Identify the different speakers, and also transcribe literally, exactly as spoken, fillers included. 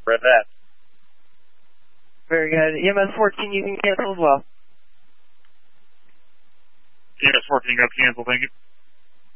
Speaker 1: Read that.
Speaker 2: Very good. E M S fourteen, you can cancel as well.
Speaker 3: E M S fourteen, go cancel, thank you.